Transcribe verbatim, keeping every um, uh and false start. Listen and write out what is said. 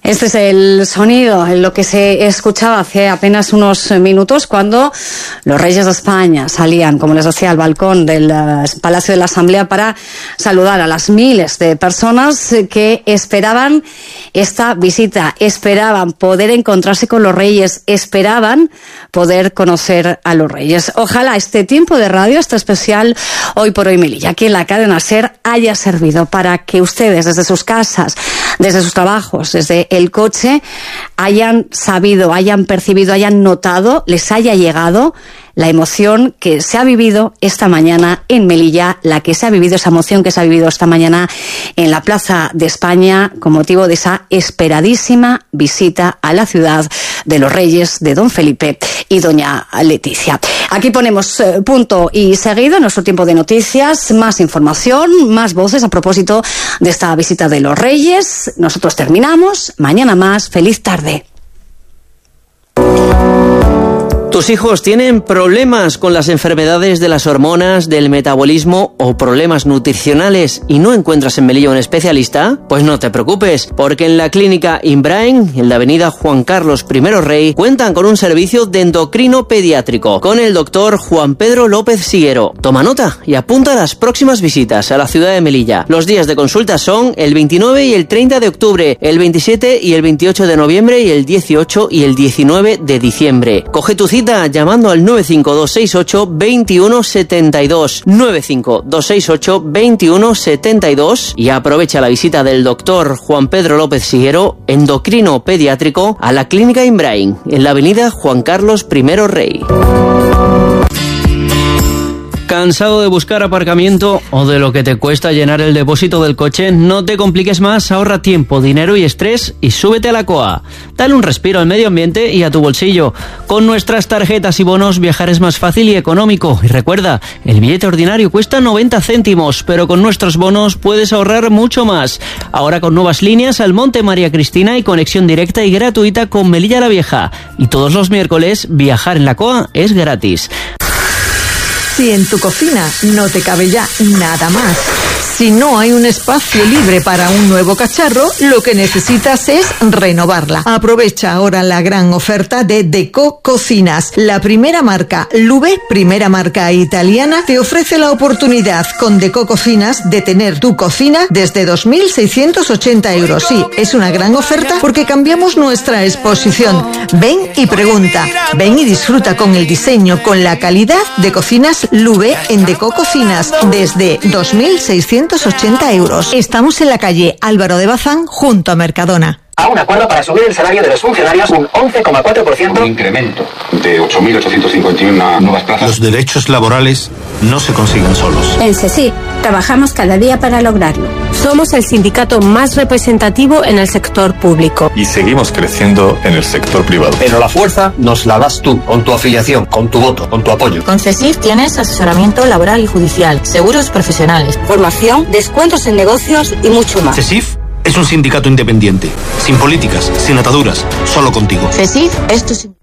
Este es el sonido, lo que se escuchaba hace apenas unos minutos cuando los reyes de España salían, como les decía, al balcón del uh, Palacio de la Asamblea para saludar a las miles de personas que esperaban esta visita, esperaban poder encontrarse con los reyes, esperaban poder conocer a los reyes. Ojalá este tiempo de radio, este especial Hoy por Hoy Melilla, aquí en la cadena SER, haya servido para que ustedes desde sus casas, desde sus trabajos, desde el coche, hayan sabido, hayan percibido, hayan notado, les haya llegado la emoción que se ha vivido esta mañana en Melilla, la que se ha vivido, esa emoción que se ha vivido esta mañana en la Plaza de España con motivo de esa esperadísima visita a la ciudad de los Reyes de don Felipe y doña Leticia. Aquí ponemos eh, punto y seguido en nuestro tiempo de noticias, más información, más voces a propósito de esta visita de los Reyes. Nosotros terminamos, mañana más, feliz tarde. ¿Tus hijos tienen problemas con las enfermedades de las hormonas, del metabolismo o problemas nutricionales y no encuentras en Melilla un especialista? Pues no te preocupes, porque en la clínica Inbrain, en la avenida Juan Carlos I Rey, cuentan con un servicio de endocrino pediátrico con el doctor Juan Pedro López Siguero. Toma nota y apunta a las próximas visitas a la ciudad de Melilla. Los días de consulta son el veintinueve y el treinta de octubre, el veintisiete y el veintiocho de noviembre y el dieciocho y el diecinueve de diciembre. Coge tu cita llamando al nueve cinco dos seis ocho, dos uno siete dos, nueve cinco dos seis ocho, dos uno siete dos y aprovecha la visita del doctor Juan Pedro López Siguero, endocrino pediátrico, a la clínica Inbrain, en la avenida Juan Carlos I Rey. ¿Cansado de buscar aparcamiento o de lo que te cuesta llenar el depósito del coche? No te compliques más, ahorra tiempo, dinero y estrés y súbete a la C O A. Dale un respiro al medio ambiente y a tu bolsillo. Con nuestras tarjetas y bonos viajar es más fácil y económico. Y recuerda, el billete ordinario cuesta noventa céntimos, pero con nuestros bonos puedes ahorrar mucho más. Ahora con nuevas líneas al Monte María Cristina y conexión directa y gratuita con Melilla la Vieja. Y todos los miércoles viajar en la C O A es gratis. Si en tu cocina no te cabe ya nada más, si no hay un espacio libre para un nuevo cacharro, lo que necesitas es renovarla. Aprovecha ahora la gran oferta de Deco Cocinas. La primera marca, Lube, primera marca italiana, te ofrece la oportunidad con Deco Cocinas de tener tu cocina desde dos mil seiscientos ochenta euros. Sí, es una gran oferta porque cambiamos nuestra exposición. Ven y pregunta. Ven y disfruta con el diseño, con la calidad de Cocinas Lube en Deco Cocinas desde dos mil seiscientos ochenta euros. Estamos en la calle Álvaro de Bazán junto a Mercadona. A un acuerdo para subir el salario de los funcionarios un once coma cuatro por ciento. Un incremento de ocho mil ochocientos cincuenta y uno nuevas plazas. Los derechos laborales no se consiguen solos. En CESIF trabajamos cada día para lograrlo. Somos el sindicato más representativo en el sector público. Y seguimos creciendo en el sector privado. Pero la fuerza nos la das tú, con tu afiliación, con tu voto, con tu apoyo. Con CESIF tienes asesoramiento laboral y judicial, seguros profesionales, formación, descuentos en negocios y mucho más. CESIF es un sindicato independiente, sin políticas, sin ataduras, solo contigo. CESIF es tu sindicato.